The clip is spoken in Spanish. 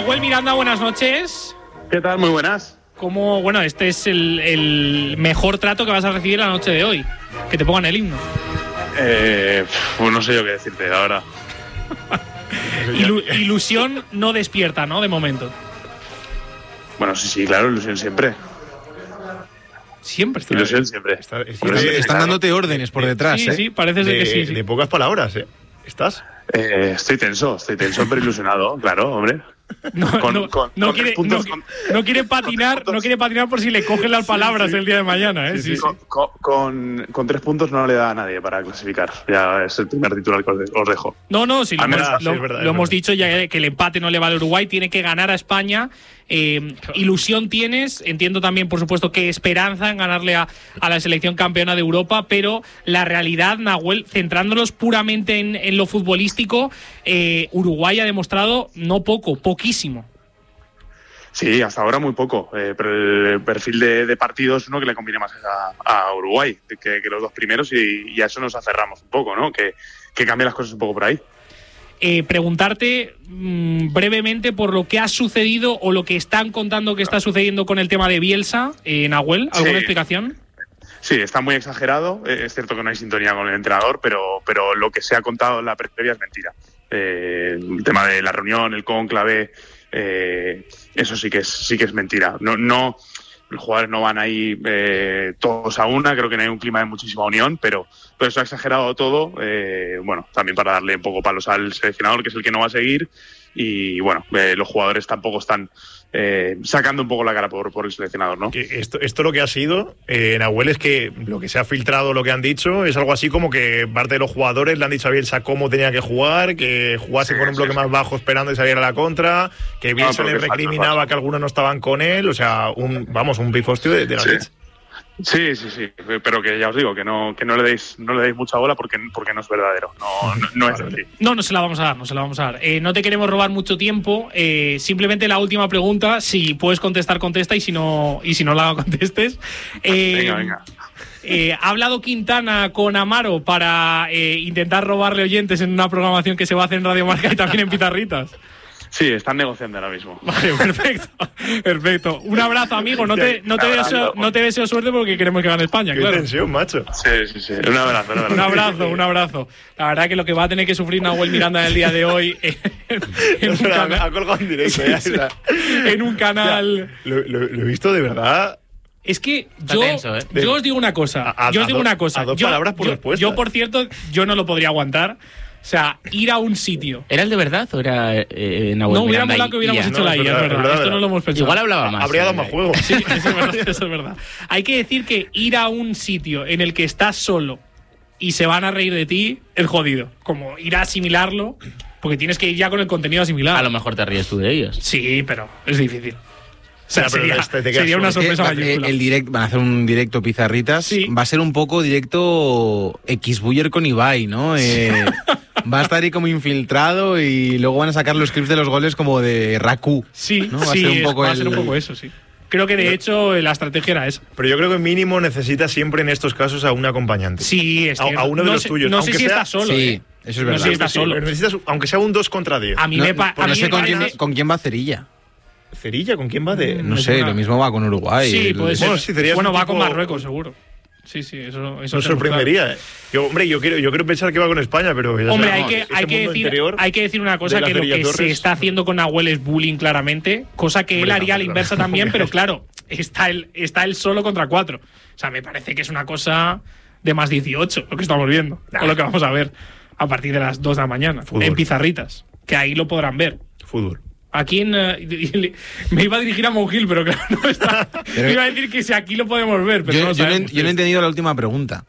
Nahuel Miranda, buenas noches. ¿Qué tal? Muy buenas. Bueno, este es el mejor trato que vas a recibir la noche de hoy. Que te pongan el himno. Pues no sé yo qué decirte ahora. Ilusión no despierta, ¿no? De momento. Bueno, sí, claro, ilusión siempre. Siempre está. Ilusión siempre. Están dándote órdenes por detrás, Sí, parece ser que sí. De pocas palabras, ¿eh? ¿Estás? Estoy tenso, pero ilusionado, claro, hombre. No quiere patinar por si le cogen las palabras el día de mañana, ¿eh? Sí. Con 3 puntos no le da a nadie para clasificar. Ya es el primer titular que os dejo. No, sí, lo hemos dicho ya que el empate no le vale a Uruguay, tiene que ganar a España. Ilusión tienes, entiendo también, por supuesto, que esperanza en ganarle a la selección campeona de Europa, pero la realidad, Nahuel, centrándonos puramente en lo futbolístico, Uruguay ha demostrado no poquísimo. Sí, hasta ahora muy poco, pero el perfil de partido es uno que le conviene más a Uruguay que los dos primeros, y a eso nos aferramos un poco, ¿no? Que cambie las cosas un poco por ahí. Preguntarte brevemente por lo que ha sucedido o lo que están contando que está sucediendo con el tema de Bielsa, Nahuel, ¿alguna explicación? Sí, está muy exagerado. Es cierto que no hay sintonía con el entrenador, pero lo que se ha contado en la previa es mentira. El tema de la reunión, el cónclave, eso sí que es mentira. No, los jugadores no van ahí todos a una. Creo que no hay un clima de muchísima unión, pero eso ha exagerado todo. Bueno, también para darle un poco palos al seleccionador, que es el que no va a seguir. Y bueno, los jugadores tampoco están sacando un poco la cara por el seleccionador, ¿no? Esto lo que ha sido, Nahuel, es que lo que se ha filtrado, lo que han dicho, es algo así como que parte de los jugadores le han dicho a Bielsa cómo tenía que jugar, que jugase con un bloque más bajo esperando que saliera la contra, que Bielsa le recriminaba que algunos no estaban con él, o sea, un pifostio de la leche. Sí, pero que ya os digo que no le deis mucha bola porque no es verdadero, no es así. No se la vamos a dar. No te queremos robar mucho tiempo, simplemente la última pregunta, si puedes contestar, contesta, y si no la contestes. Venga. ¿Ha hablado Quintana con Amaro para intentar robarle oyentes en una programación que se va a hacer en Radio Marca y también en Pizarritas? Sí, están negociando ahora mismo. Vale, perfecto. Un abrazo, amigo. No te deseo suerte porque queremos que gane España, claro. Qué tensión, macho. Sí. Un abrazo. La verdad que lo que va a tener que sufrir Nahuel Miranda en el día de hoy ha colgado en directo. En un canal. Lo he visto de verdad. Es que yo os digo una cosa. A dos palabras por respuesta. Yo, por cierto, yo no lo podría aguantar. O sea, ir a un sitio. ¿Era el de verdad o era Nahuel Miranda? No, hubiera molado que hubiéramos hecho la IA, es verdad. Esto no lo hemos pensado. Igual hablaba más. Habría dado más juego. Sí, eso es verdad. Hay que decir que ir a un sitio en el que estás solo y se van a reír de ti es jodido. Como ir a asimilarlo, porque tienes que ir ya con el contenido asimilado. A lo mejor te ríes tú de ellos. Sí, pero es difícil. O sea, sería una sorpresa mayúscula. Van a hacer un directo Pizarritas. Sí. Va a ser un poco directo X-Buller con Ibai, ¿no? Va a estar ahí como infiltrado y luego van a sacar los clips de los goles como de Raku. Sí, ¿no? Va a ser un poco eso, sí. Creo que de hecho la estrategia era esa. Pero yo creo que mínimo necesitas siempre en estos casos a un acompañante. Sí, es a uno de los tuyos. No sé si está solo. Sí, eso es verdad. No sé si está solo. Pero necesitas, aunque sea un 2 contra 10. A mí me parece. ¿Con quién va Cerilla? ¿Cerilla? ¿Con quién va de...? No sé, lo mismo va con Uruguay. Sí, puede ser. Bueno, va con Marruecos, seguro. Sí, eso nos sorprendería. Yo quiero pensar que va con España, pero... Hombre, hay que decir una cosa, que lo que se está haciendo con Nahuel es bullying claramente, cosa que él haría a la inversa también, pero claro, está él solo contra 4. O sea, me parece que es una cosa de más 18 lo que estamos viendo, o lo que vamos a ver a partir de las 2 de la mañana, en Pizarritas, que ahí lo podrán ver. Fútbol. Aquí me iba a dirigir a Monjil, pero claro, no está. Me iba a decir que si aquí lo podemos ver, pero yo no he entendido la última pregunta.